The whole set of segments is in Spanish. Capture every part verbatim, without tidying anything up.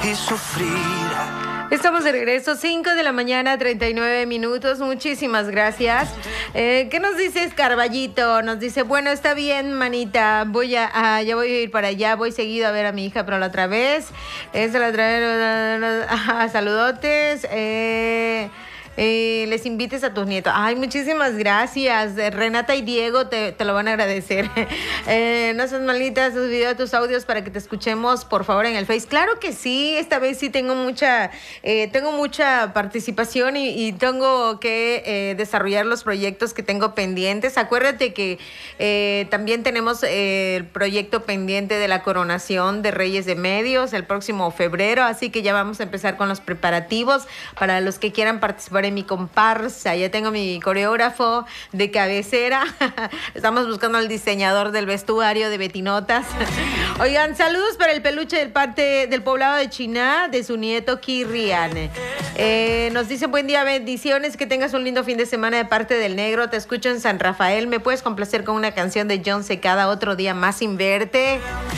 Y sufrir. Estamos de regreso, cinco de la mañana, treinta y nueve minutos. Muchísimas gracias. Eh, ¿Qué nos dices, Carballito? Nos dice, bueno, está bien, manita. Voy a, ah, ya voy a ir para allá. Voy seguido a ver a mi hija, pero la otra vez. Esa la otra vez. Ah, saludotes. Eh. Eh, les invites a tus nietos. Ay, muchísimas gracias. Eh, Renata y Diego te, te lo van a agradecer. Eh, no seas malita, tus videos, tus audios para que te escuchemos, por favor, en el Face. Claro que sí, esta vez sí tengo mucha, eh, tengo mucha participación y, y tengo que eh, desarrollar los proyectos que tengo pendientes. Acuérdate que eh, también tenemos eh, el proyecto pendiente de la coronación de Reyes de Medios el próximo febrero, así que ya vamos a empezar con los preparativos para los que quieran participar en mi comparsa. Ya tengo mi coreógrafo de cabecera. Estamos buscando al diseñador del vestuario de Betinotas. Oigan, saludos para el peluche del parte del poblado de Chiná, de su nieto Kirrian. Eh, nos dice buen día, bendiciones, que tengas un lindo fin de semana de parte del negro. Te escucho en San Rafael. ¿Me puedes complacer con una canción de John Secada, Otro Día Más Sin Verte?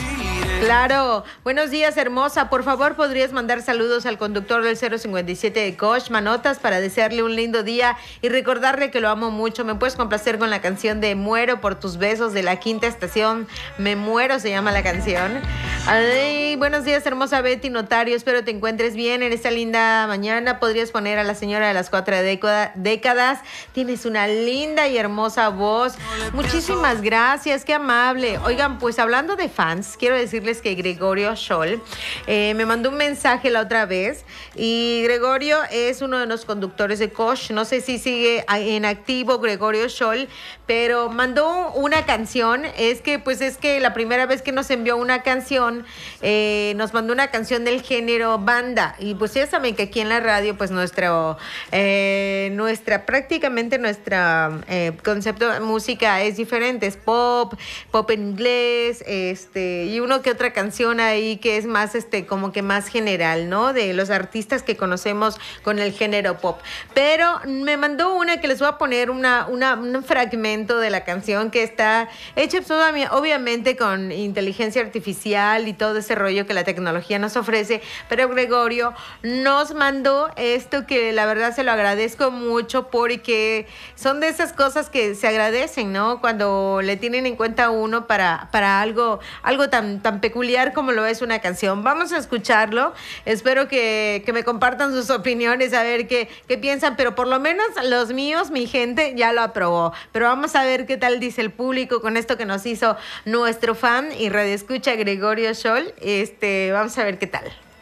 Claro. Buenos días, hermosa. Por favor, ¿podrías mandar saludos al conductor del cero cincuenta y siete de Coach, Manotas, para desearle un lindo día y recordarle que lo amo mucho? ¿Me puedes complacer con la canción de Muero por tus besos de la Quinta Estación? Me muero, se llama la canción. Ay, buenos días, hermosa Betty Notario. Espero te encuentres bien en esta linda mañana. ¿Podrías poner a la señora de las cuatro décadas? Tienes una linda y hermosa voz. Muchísimas gracias, qué amable. Oigan, pues hablando de fans, quiero decirles que Gregorio Scholl eh, me mandó un mensaje la otra vez, y Gregorio es uno de los conductores de Kosh. No sé si sigue en activo Gregorio Scholl, pero mandó una canción. Es que pues es que la primera vez que nos envió una canción, eh, nos mandó una canción del género banda, y pues ya saben que aquí en la radio pues nuestro eh, nuestra prácticamente nuestra eh, concepto de música es diferente, es pop, pop en inglés, este y uno que otra canción ahí que es más este como que más general, ¿no? De los artistas que conocemos con el género pop. Pero me mandó una que les voy a poner una, una un fragmento de la canción, que está hecha obviamente con inteligencia artificial y todo ese rollo que la tecnología nos ofrece, pero Gregorio nos mandó esto que la verdad se lo agradezco mucho, porque son de esas cosas que se agradecen, ¿no? Cuando le tienen en cuenta a uno para, para algo, algo tan, tan peculiar como lo es una canción. Vamos a escucharlo. Espero que, que me compartan sus opiniones, a ver qué, qué piensan, pero por lo menos los míos, mi gente, ya lo aprobó. Pero vamos a ver qué tal dice el público con esto que nos hizo nuestro fan y radioescucha Gregorio Scholl. Este, vamos a ver qué tal.